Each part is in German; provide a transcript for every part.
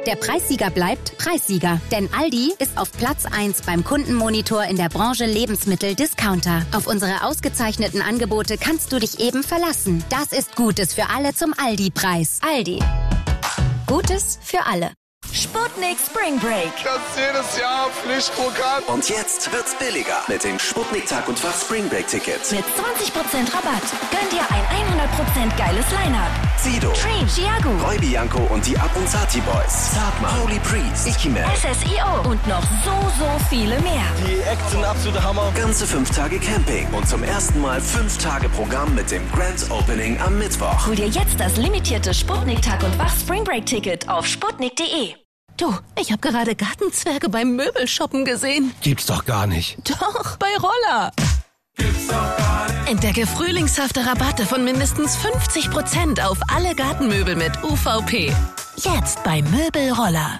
Der Preissieger bleibt Preissieger. Denn Aldi ist auf Platz 1 beim Kundenmonitor in der Branche Lebensmittel-Discounter. Auf unsere ausgezeichneten Angebote kannst du dich eben verlassen. Das ist Gutes für alle zum Aldi-Preis. Aldi. Gutes für alle. Sputnik Spring Break. Das ist jedes Jahr Pflichtprogramm. Und jetzt wird's billiger mit dem Sputnik Tag und Fach Spring Break Ticket. Mit 20% Rabatt gönn dir ein 100% geiles Line-Up. Sido, Dream, Chiago, Roy Bianco und die Abunzati Boys. Zartmann, Holy Priest, Ichimel, SSIO und noch so viele mehr. Die Acts sind absolute Hammer. Ganze 5 Tage Camping und zum ersten Mal 5 Tage Programm mit dem Grand Opening am Mittwoch. Hol dir jetzt das limitierte Sputnik Tag und Wach Spring Break Ticket auf sputnik.de. Du, ich habe gerade Gartenzwerge beim Möbelshoppen gesehen. Gibt's doch gar nicht. Doch, bei Roller. Gibt's doch gar nicht. Entdecke frühlingshafte Rabatte von mindestens 50% auf alle Gartenmöbel mit UVP. Jetzt bei Möbelroller.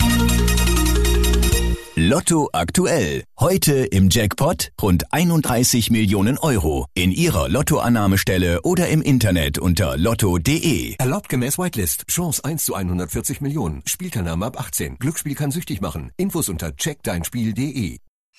Lotto aktuell. Heute im Jackpot rund 31 Millionen Euro. In Ihrer Lottoannahmestelle oder im Internet unter lotto.de. Erlaubt gemäß Whitelist. Chance 1 zu 140 Millionen. Spielteilnahme ab 18. Glücksspiel kann süchtig machen. Infos unter checkdeinspiel.de.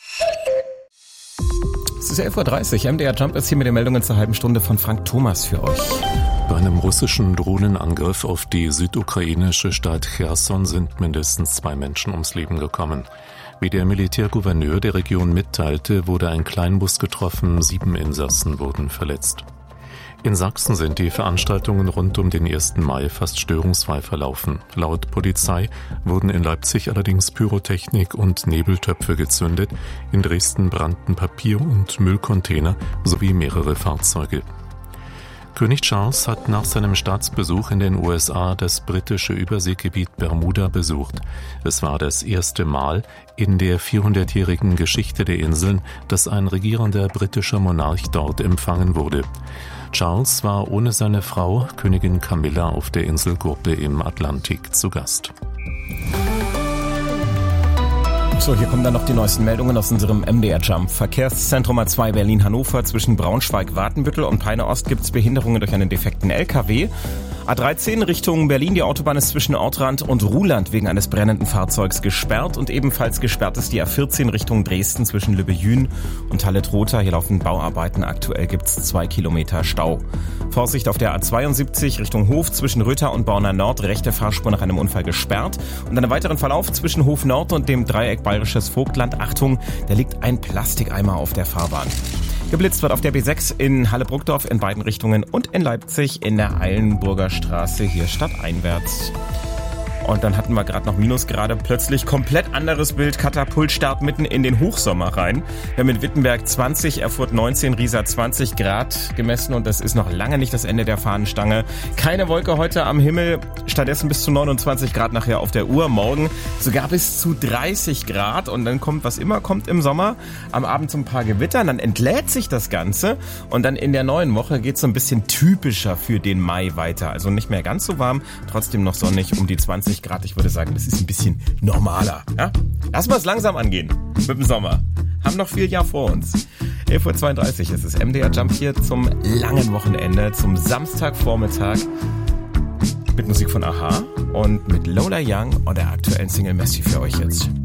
Es ist 11.30 Uhr. MDR Jump ist hier mit den Meldungen zur halben Stunde von Frank Thomas für euch. Bei einem russischen Drohnenangriff auf die südukrainische Stadt Cherson sind mindestens 2 Menschen ums Leben gekommen. Wie der Militärgouverneur der Region mitteilte, wurde ein Kleinbus getroffen, 7 Insassen wurden verletzt. In Sachsen sind die Veranstaltungen rund um den 1. Mai fast störungsfrei verlaufen. Laut Polizei wurden in Leipzig allerdings Pyrotechnik und Nebeltöpfe gezündet, in Dresden brannten Papier- und Müllcontainer sowie mehrere Fahrzeuge. König Charles hat nach seinem Staatsbesuch in den USA das britische Überseegebiet Bermuda besucht. Es war das erste Mal in der 400-jährigen Geschichte der Inseln, dass ein regierender britischer Monarch dort empfangen wurde. Charles war ohne seine Frau, Königin Camilla, auf der Inselgruppe im Atlantik zu Gast. So, hier kommen dann noch die neuesten Meldungen aus unserem MDR Jump. Verkehrszentrum A2 Berlin-Hannover zwischen Braunschweig-Wartenbüttel und Peine-Ost gibt es Behinderungen durch einen defekten LKW. A13 Richtung Berlin, die Autobahn ist zwischen Ortrand und Ruhland wegen eines brennenden Fahrzeugs gesperrt und ebenfalls gesperrt ist die A14 Richtung Dresden zwischen Lübbe-Jühn und Halle-Trotha. Hier laufen Bauarbeiten, aktuell gibt es 2 Kilometer Stau. Vorsicht auf der A72 Richtung Hof zwischen Rötha und Borna Nord, rechte Fahrspur nach einem Unfall gesperrt und einen weiteren Verlauf zwischen Hof Nord und dem Dreieck Bayerisches Vogtland. Achtung, da liegt ein Plastikeimer auf der Fahrbahn. Geblitzt wird auf der B6 in Halle-Bruckdorf in beiden Richtungen und in Leipzig in der Eilenburger Straße hier stadteinwärts. Und dann hatten wir gerade noch Minusgrade, plötzlich komplett anderes Bild, Katapultstart mitten in den Hochsommer rein. Wir haben in Wittenberg 20, Erfurt 19, Riesa 20 Grad gemessen und das ist noch lange nicht das Ende der Fahnenstange. Keine Wolke heute am Himmel, stattdessen bis zu 29 Grad nachher auf der Uhr. Morgen sogar bis zu 30 Grad und dann kommt, was immer kommt im Sommer, am Abend so ein paar Gewitter, dann entlädt sich das Ganze und dann in der neuen Woche geht es so ein bisschen typischer für den Mai weiter. Also nicht mehr ganz so warm, trotzdem noch sonnig um die 20 Grad. Ich würde sagen, das ist ein bisschen normaler. Ja? Lassen wir es langsam angehen mit dem Sommer. Haben noch viel Jahr vor uns. 11.32 Uhr ist es MDR Jump hier zum langen Wochenende, zum Samstagvormittag mit Musik von Aha und mit Lola Young und der aktuellen Single Messi für euch jetzt.